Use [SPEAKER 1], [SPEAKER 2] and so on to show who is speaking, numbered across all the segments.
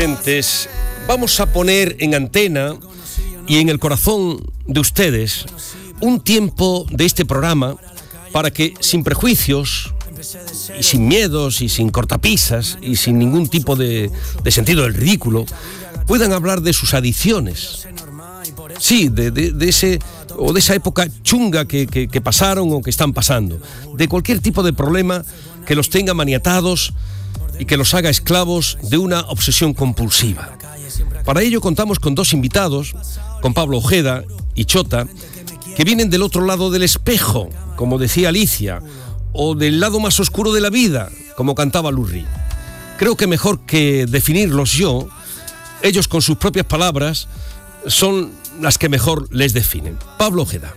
[SPEAKER 1] oyentes, vamos a poner en antena y en el corazón de ustedes un tiempo de este programa para que, sin prejuicios y sin miedos y sin cortapisas y sin ningún tipo de sentido del ridículo, puedan hablar de sus adicciones. Sí, de esa época chunga que pasaron o que están pasando, de cualquier tipo de problema que los tenga maniatados y que los haga esclavos de una obsesión compulsiva. Para ello contamos con dos invitados, con Pablo Ojeda y Chota, que vienen del otro lado del espejo, como decía Alicia, o del lado más oscuro de la vida, como cantaba Lou Reed. Creo que mejor que definirlos yo, ellos con sus propias palabras son las que mejor les definen. Pablo Ojeda.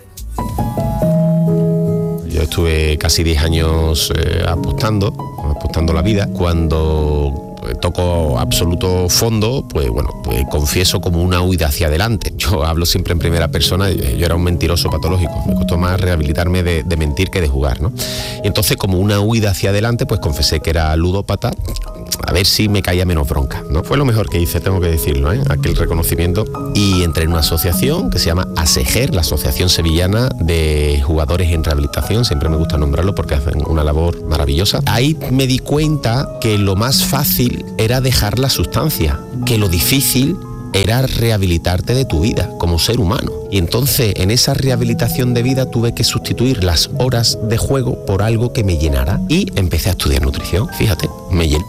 [SPEAKER 2] Yo estuve casi 10 años apostando la vida. Cuando toco absoluto fondo, pues confieso como una huida hacia adelante. Yo hablo siempre en primera persona. Yo era un mentiroso patológico. Me costó más rehabilitarme de mentir que de jugar, ¿no? Y entonces, como una huida hacia adelante, pues confesé que era ludópata, a ver si me caía menos bronca, ¿no? Fue lo mejor que hice, tengo que decirlo, aquel reconocimiento. Y entré en una asociación que se llama ASEGER, la Asociación Sevillana de Jugadores en Rehabilitación. Siempre me gusta nombrarlo porque hacen una labor maravillosa. Ahí me di cuenta que lo más fácil era dejar la sustancia, que lo difícil era rehabilitarte de tu vida como ser humano. Y entonces, en esa rehabilitación de vida, tuve que sustituir las horas de juego por algo que me llenara. Y empecé a estudiar nutrición. Fíjate, me llené.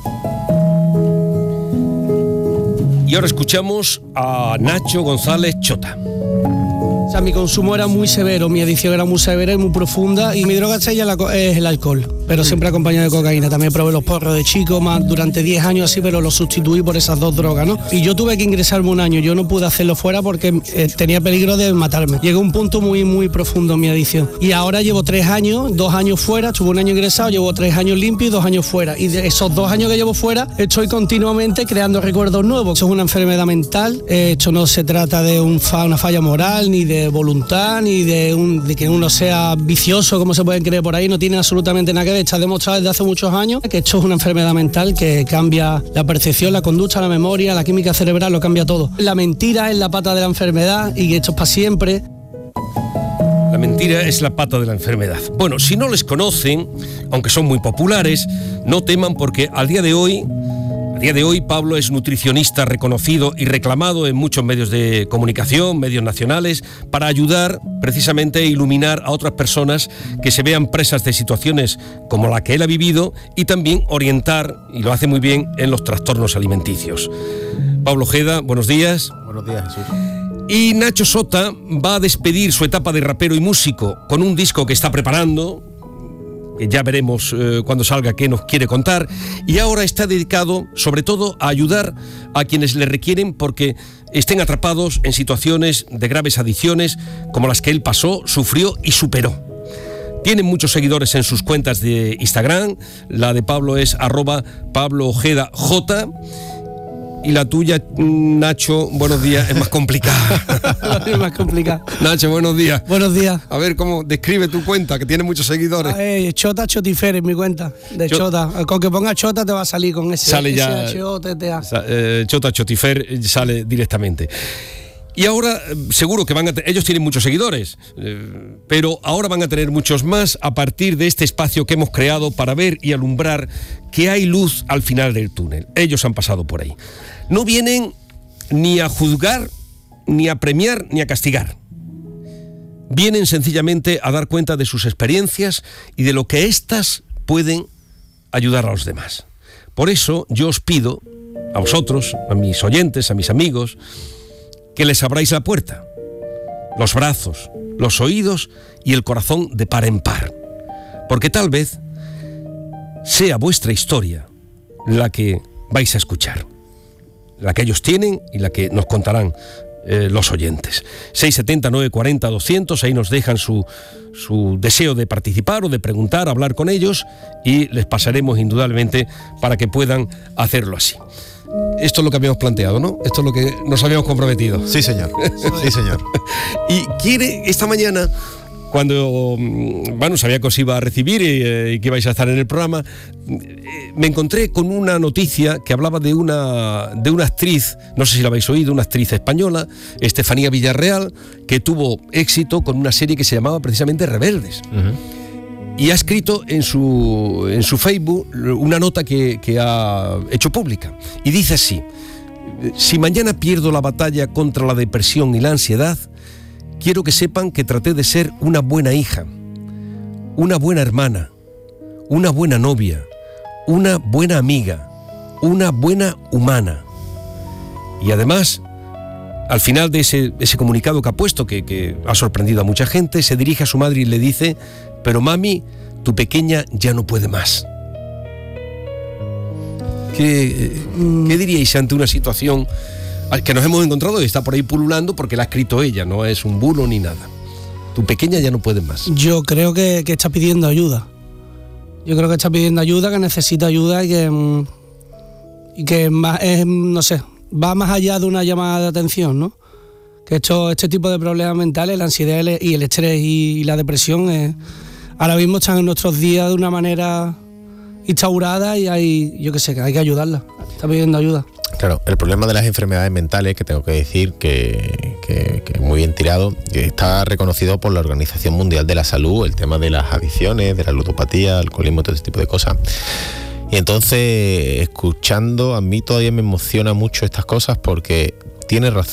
[SPEAKER 1] Y ahora escuchamos a Nacho González Chota.
[SPEAKER 3] O sea, mi consumo era muy severo, mi adicción era muy severa y muy profunda, y mi droga estrella es el alcohol, pero siempre acompañado de cocaína. También probé los porros de chico, más durante 10 años así, pero los sustituí por esas dos drogas, ¿no? Y yo tuve que ingresarme un año, yo no pude hacerlo fuera porque tenía peligro de matarme. Llegué a un punto muy, muy profundo en mi adicción. Y ahora llevo 3 años, 2 años fuera, estuve un año ingresado, llevo 3 años limpio y 2 años fuera. Y de esos 2 años que llevo fuera, estoy continuamente creando recuerdos nuevos. Eso es una enfermedad mental, esto no se trata de una falla moral, ni de voluntad, ni de que uno sea vicioso, como se pueden creer por ahí. No tiene absolutamente nada que ver. Está demostrado desde hace muchos años que esto es una enfermedad mental que cambia la percepción, la conducta, la memoria, la química cerebral, lo cambia todo. La mentira es la pata de la enfermedad y esto es para siempre.
[SPEAKER 1] La mentira es la pata de la enfermedad. Bueno, si no les conocen, aunque son muy populares, no teman porque a día de hoy Pablo es nutricionista reconocido y reclamado en muchos medios de comunicación, medios nacionales, para ayudar precisamente a iluminar a otras personas que se vean presas de situaciones como la que él ha vivido y también orientar, y lo hace muy bien, en los trastornos alimenticios. Pablo Ojeda, buenos días.
[SPEAKER 2] Buenos días, Jesús.
[SPEAKER 1] Y Nacho Sota va a despedir su etapa de rapero y músico con un disco que está preparando, que ya veremos cuando salga qué nos quiere contar, y ahora está dedicado sobre todo a ayudar a quienes le requieren porque estén atrapados en situaciones de graves adicciones como las que él pasó, sufrió y superó. Tiene muchos seguidores en sus cuentas de Instagram, la de Pablo es @PabloOjedaJ, y la tuya, Nacho, buenos días, es más complicada.
[SPEAKER 3] Es más complicada.
[SPEAKER 1] Nacho, buenos días.
[SPEAKER 3] Buenos días.
[SPEAKER 1] A ver, ¿cómo describe tu cuenta, que tiene muchos seguidores?
[SPEAKER 3] Chota Chotifer es mi cuenta, de Chota. Con que ponga Chota te va a salir con ese.
[SPEAKER 1] Sale ya. Chota Chotifer sale directamente. Y ahora, seguro que ellos tienen muchos seguidores, pero ahora van a tener muchos más a partir de este espacio que hemos creado para ver y alumbrar que hay luz al final del túnel. Ellos han pasado por ahí. No vienen ni a juzgar, ni a premiar, ni a castigar. Vienen sencillamente a dar cuenta de sus experiencias y de lo que éstas pueden ayudar a los demás. Por eso yo os pido, a vosotros, a mis oyentes, a mis amigos, que les abráis la puerta, los brazos, los oídos y el corazón de par en par, porque tal vez sea vuestra historia la que vais a escuchar, la que ellos tienen y la que nos contarán los oyentes. 670 940 200, ahí nos dejan su deseo de participar o de preguntar, hablar con ellos, y les pasaremos indudablemente para que puedan hacerlo así. Esto es lo que habíamos planteado, ¿no? Esto es lo que nos habíamos comprometido.
[SPEAKER 2] Sí, señor. Sí, señor.
[SPEAKER 1] Y quiere esta mañana cuando sabía que os iba a recibir y que ibais a estar en el programa, me encontré con una noticia que hablaba de una actriz, no sé si la habéis oído, una actriz española, Estefanía Villarreal, que tuvo éxito con una serie que se llamaba precisamente Rebeldes. Uh-huh. Y ha escrito en su Facebook una nota que ha hecho pública. Y dice así: si mañana pierdo la batalla contra la depresión y la ansiedad, quiero que sepan que traté de ser una buena hija, una buena hermana, una buena novia, una buena amiga, una buena humana. Y además, al final de ese comunicado que ha puesto, que ha sorprendido a mucha gente, se dirige a su madre y le dice: pero mami, tu pequeña ya no puede más. ¿Qué diríais ante una situación que nos hemos encontrado y está por ahí pululando porque la ha escrito ella, no es un bulo ni nada? Tu pequeña ya no puede más.
[SPEAKER 3] Yo creo que está pidiendo ayuda. Yo creo que está pidiendo ayuda, que necesita ayuda y que no sé, va más allá de una llamada de atención, ¿no? Que este tipo de problemas mentales, la ansiedad y el estrés y la depresión, ahora mismo están en nuestros días de una manera instaurada y hay que ayudarla. Está pidiendo ayuda.
[SPEAKER 2] Claro, el problema de las enfermedades mentales, que tengo que decir que muy bien tirado, está reconocido por la Organización Mundial de la Salud, el tema de las adicciones, de la ludopatía, alcoholismo, todo ese tipo de cosas. Y entonces, escuchando, a mí todavía me emociona mucho estas cosas porque tiene razón.